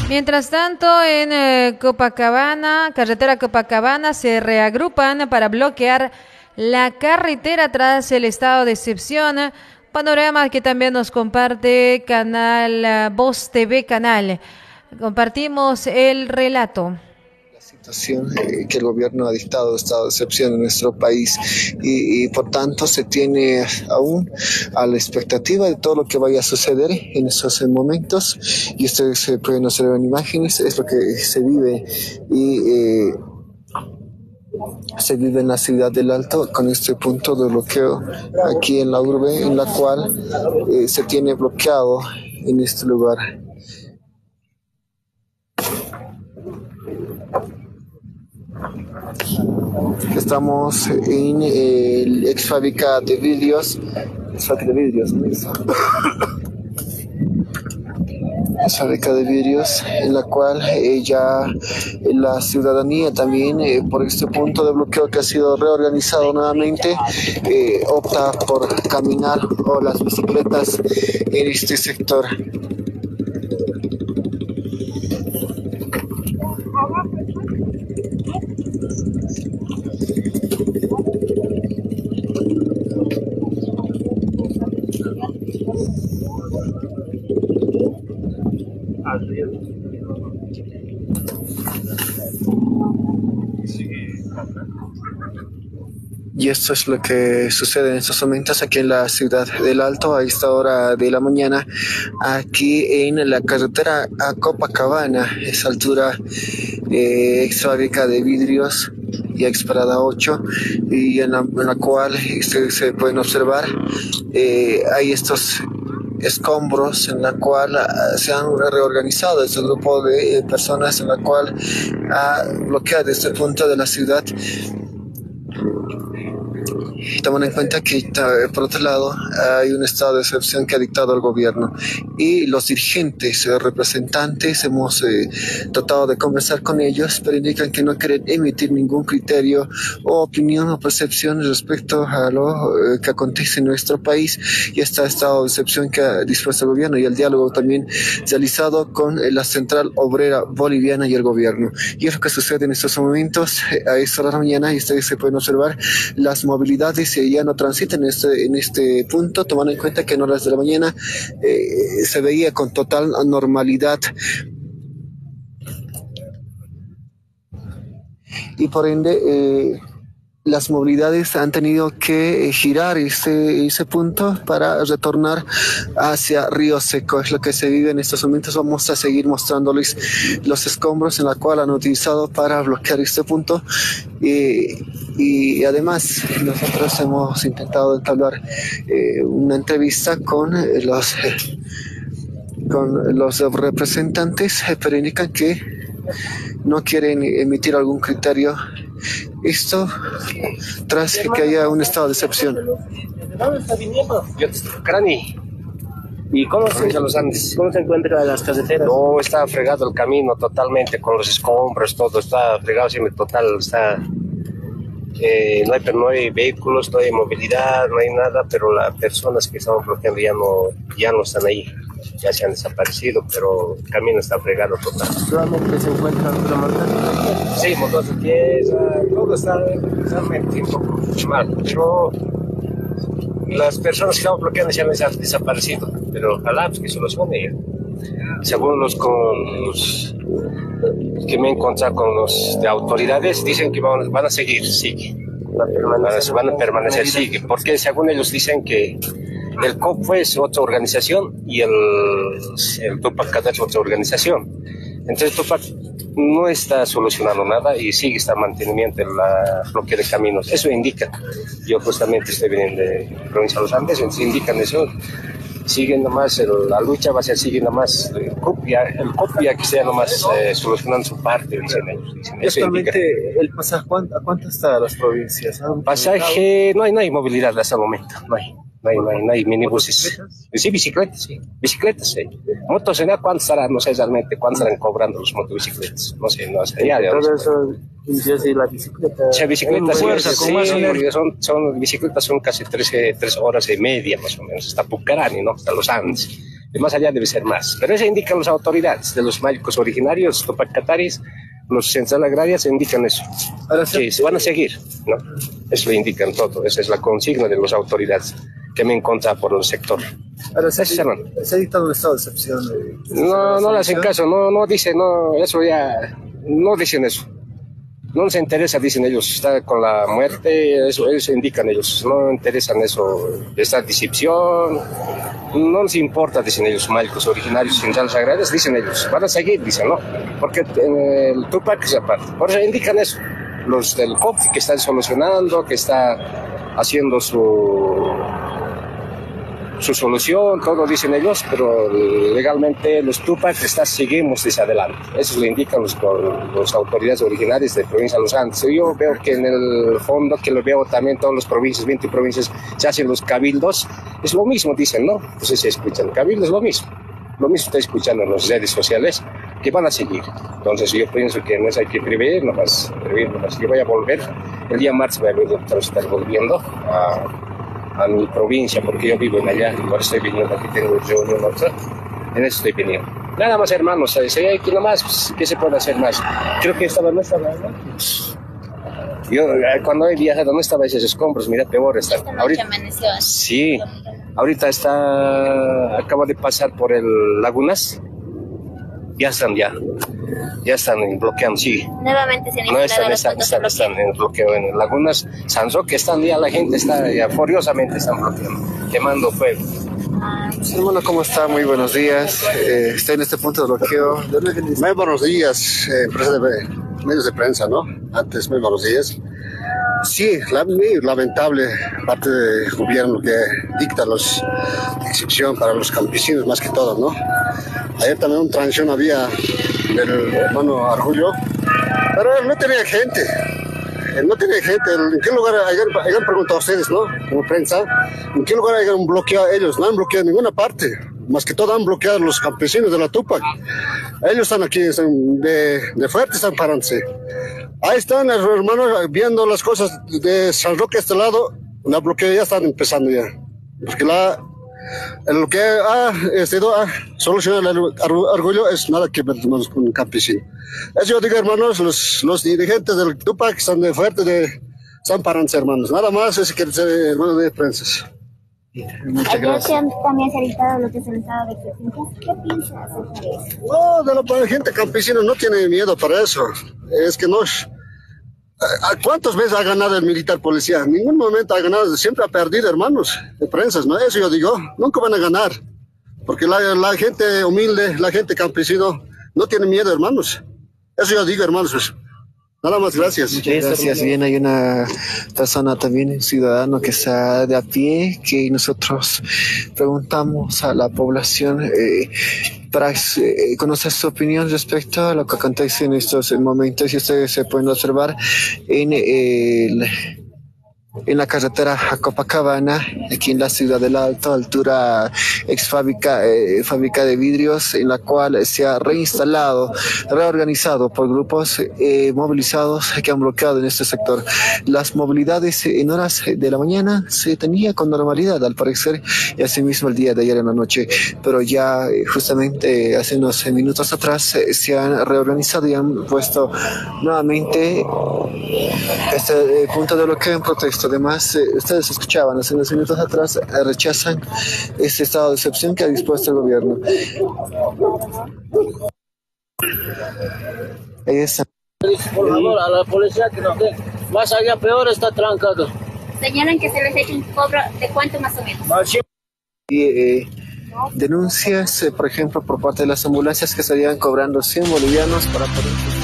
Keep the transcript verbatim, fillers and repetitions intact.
Mientras tanto, en eh, Copacabana, carretera Copacabana, se reagrupan para bloquear la carretera tras el estado de excepción. Panorama que también nos comparte Canal uh, Voz T V Canal. Compartimos el relato. Situación eh, que el gobierno ha dictado estado de excepción en nuestro país y, y por tanto se tiene aún a la expectativa de todo lo que vaya a suceder en esos momentos, y ustedes se pueden observar en imágenes, es lo que se vive y eh, se vive en la ciudad del Alto con este punto de bloqueo aquí en la urbe, en la cual eh, se tiene bloqueado en este lugar. Estamos en el ex fábrica de vidrios, ex fábrica de vidrios, ¿no? Ex fábrica de vidrios, en la cual eh, ya la ciudadanía también, eh, por este punto de bloqueo que ha sido reorganizado nuevamente, eh, opta por caminar o las bicicletas en este sector. Y esto es lo que sucede en estos momentos aquí en la ciudad del Alto a esta hora de la mañana, aquí en la carretera a Copacabana, esa altura eh, ex fábrica de vidrios y ex parada ocho, y en la, en la cual se, se pueden observar eh, hay estos escombros en la cual uh, se han reorganizado este grupo de eh, personas en la cual ha bloqueado este punto de la ciudad. Tomando en cuenta que, por otro lado, hay un estado de excepción que ha dictado el gobierno y los dirigentes, eh, representantes, hemos eh, tratado de conversar con ellos, pero indican que no quieren emitir ningún criterio o opinión o percepción respecto a lo eh, que acontece en nuestro país y este estado de excepción que ha dispuesto el gobierno y el diálogo también realizado con eh, la Central Obrera Boliviana y el gobierno. Y es lo que sucede en estos momentos, eh, a esta hora de la mañana, y ustedes se pueden observar las movilidades ya no transitan en este, en este punto, tomando en cuenta que en horas de la mañana eh, se veía con total normalidad. Y por ende, eh, las movilidades han tenido que eh, girar ese, ese punto para retornar hacia Río Seco. Es lo que se vive en estos momentos. Vamos a seguir mostrándoles los escombros en la cual han utilizado para bloquear este punto. Eh, y además nosotros hemos intentado entablar eh, una entrevista con eh, los eh, con los representantes, eh, pero indican que no quieren emitir algún criterio. Esto tras que haya un estado de excepción. ¿De dónde está viniendo? Yo Crani. ¿Y cómo se, los Andes? ¿Cómo se encuentra las carreteras? No, está fregado el camino totalmente, con los escombros, todo está fregado, siempre total, está... Eh, no, hay, no hay vehículos, no hay movilidad, no hay nada, pero las personas que estaban bloqueando ya no, ya no están ahí, ya se han desaparecido, pero el camino está fregado total. ¿Solamente se encuentran los motores? Sí, motores de tierra, todo está realmente un poco mal, pero las personas que estaban bloqueando ya han desaparecido, pero ojalá pues, que solucione. Según los, con los que me he encontrado con los de autoridades, dicen que van, van a seguir, sigue. Van a, van a permanecer, sigue, porque según ellos dicen que el C O P es otra organización y el, el Tupac es otra organización. Entonces Tupac no está solucionando nada y sigue este mantenimiento en la bloqueo de caminos. Eso indica. Yo justamente estoy viniendo de provincia de los Andes, entonces indican eso. Siguen nomás, el, la lucha va a ser, sigue nomás, el copia, el copia que sea nomás eh, solucionando su parte, dicen ellos. Dicen. Actualmente, el pasaje, ¿a cuánto está las provincias? Pasaje, no hay, no hay movilidad hasta el momento, no hay. No hay, no hay, no hay minibuses. ¿Bicicletas? Sí, bicicletas, sí. Bicicletas, sí. Motos, ¿no? ¿Cuánto estarán? No sé realmente cuánto estarán cobrando los motobicicletas. No sé, no sé. Ya, ya, todo eso, sí, la bicicleta. O sea, bicicletas, sí, fuerza, sí, con sí, son, son, bicicletas son casi tres, tres horas y media, más o menos. Hasta Pucarani, ¿no? Hasta los Andes. De más allá debe ser más. Pero eso indican las autoridades, de los maycos originarios, Tupac Cataris, los centrales agrarias indican eso. Ahora sí, se van a seguir, ¿no? Eso lo indican todo. Esa es la consigna de las autoridades que me encuentra por el sector. Ahora se, se ha dictado un estado de excepción. Eh, no, no le hacen caso, no, no dicen, no, eso ya, no dicen eso. No les interesa, dicen ellos, está con la muerte, eso, eso indican ellos, no interesan eso, esta disipción, no les importa, dicen ellos, mágicos originarios, centrales agrarias, dicen ellos, van a seguir, dicen, ¿no? Porque en el Tupac es aparte, por eso indican eso, los del C O P que están solucionando, que está haciendo su... su solución, todo dicen ellos, pero legalmente los Tupac está, seguimos hacia adelante. Eso lo indican los, los autoridades originarias de provincia de Los Andes. Yo veo que en el fondo, que lo veo también todas las provincias, veinte provincias, se hacen los cabildos, es lo mismo, dicen, ¿no? No sé si escuchan, cabildo es lo mismo. Lo mismo está escuchando en las redes sociales, que van a seguir. Entonces yo pienso que no es hay que prever, no más, prever, no más. Yo voy a volver, el día martes voy a estar volviendo a... a mi provincia, porque yo vivo en allá, ahora estoy viniendo, aquí tengo yo en otra, en eso estoy viniendo. Nada más, hermanos, si hay que nada más, pues, ¿qué se puede hacer más? Creo que estaba, no estaba, ¿no? Yo cuando he viajado no estaba esos escombros, mira, peor está. Ahorita, sí, ahorita está, acabo de pasar por el Lagunas, ya están ya. Ya están bloqueando, sí. Nuevamente se han no están, los están, están, están en bloqueo en Lagunas, San Roque están ya, la gente está ya furiosamente están bloqueando, quemando fuego. Sí, hermano, ¿cómo está? Muy buenos días. Eh, estoy en este punto de bloqueo. Muy buenos días, eh, empresa de medios de prensa, ¿no? Antes, muy buenos días. Sí, la, muy lamentable parte del gobierno que dicta los excepción para los campesinos más que todo, ¿no? Ayer también una transición había del hermano Argullo, pero él no tenía gente, él no tenía gente. ¿En qué lugar hayan, hayan preguntado a ustedes, no? Como prensa, ¿en qué lugar hayan bloqueado ellos? No han bloqueado en ninguna parte, más que todo han bloqueado los campesinos de la Tupac. Ellos están aquí, están de, de fuerte, están parándose. Ahí están los hermanos viendo las cosas de San Roque a este lado, la bloqueo ya están empezando ya, porque la lo que ha sido a solucionar el Argullo es nada que ver con un campesino. Eso yo digo, hermanos, los, los dirigentes del Tupac están de fuerte, de, están parándose, hermanos. Nada más es que ser hermanos de prensa. Muchas gracias. También se ha dictado lo que es el estado de excepción. ¿Qué piensas acerca de eso? No, de la gente campesina no tiene miedo para eso. Es que no... ¿Cuántas veces ha ganado el militar policía? En ningún momento ha ganado, siempre ha perdido, hermanos, de prensas, ¿no? Eso yo digo, nunca van a ganar. Porque la, la gente humilde, la gente campesino, no tiene miedo, hermanos. Eso yo digo, hermanos. Pues. Nada más, gracias. Muchas gracias. Bien, hay una persona también, un ciudadano que está de a pie, que nosotros preguntamos a la población eh, para eh, conocer su opinión respecto a lo que acontece en estos momentos. Y ustedes se pueden observar en el... en la carretera a Copacabana, aquí en la ciudad del Alto, altura ex fábrica, eh, fábrica de vidrios, en la cual se ha reinstalado, reorganizado por grupos eh, movilizados que han bloqueado en este sector. Las movilidades en horas de la mañana se tenía con normalidad, al parecer, y asimismo el día de ayer en la noche, pero ya eh, justamente hace unos minutos atrás eh, se han reorganizado y han puesto nuevamente este eh, punto de bloqueo en protesta. Además, eh, ustedes escuchaban hace unos minutos atrás, eh, rechazan este estado de excepción que ha dispuesto el gobierno. Ahí está. Por favor, a la policía que nos dé. Más allá, peor está trancado. Señalan que se les ha hecho un cobro de cuánto más o menos. Y, eh, denuncias, eh, por ejemplo, por parte de las ambulancias que estarían cobrando cien bolivianos para poder...